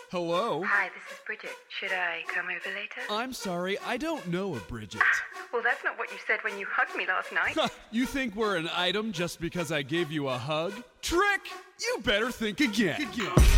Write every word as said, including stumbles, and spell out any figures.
Hello? Hi, this is Bridget. Should I come over later? I'm sorry, I don't know a Bridget. Well, that's not what you said when you hugged me last night. You think we're an item just because I gave you a hug? Trick! You better think again. again.